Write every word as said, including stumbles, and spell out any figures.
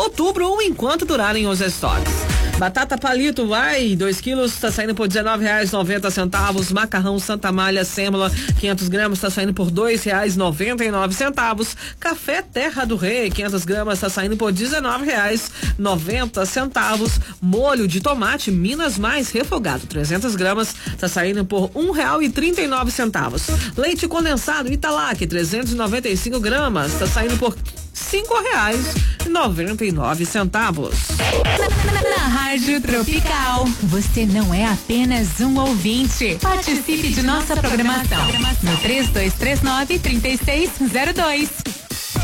outubro ou enquanto durarem os estoques. Batata palito, vai, dois quilos, tá saindo por dezenove reais e noventa centavos. Macarrão Santa Malha sêmola, quinhentos gramas, tá saindo por dois reais e noventa e nove centavos. Café Terra do Rei, quinhentos gramas, tá saindo por dezenove reais e noventa centavos. Molho de tomate Minas Mais refogado, trezentos gramas, tá saindo por um real e trinta e nove centavos. Leite condensado Italac, trezentos e noventa e cinco gramas, tá saindo por cinco reais e noventa e nove centavos. Na Rádio Tropical, você não é apenas um ouvinte. Participe de nossa programação no três dois três nove, três seis zero dois.